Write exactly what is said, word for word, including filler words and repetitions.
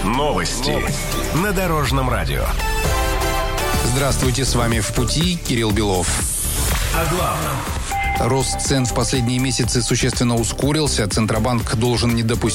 Новости на Дорожном радио. Здравствуйте, с вами «В пути» Кирилл Белов. О главном. Рост цен в последние месяцы существенно ускорился. Центробанк должен не допустить